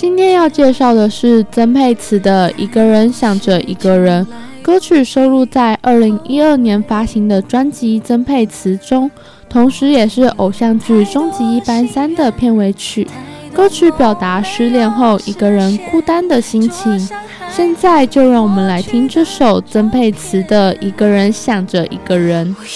今天要介绍的是曾沛慈的《一个人想着一个人》，歌曲收录在2012年发行的专辑《曾沛慈》中，同时也是偶像剧《终极一班3》的片尾曲。歌曲表达失恋后一个人孤单的心情。现在就让我们来听这首曾沛慈的《一个人想着一个人》。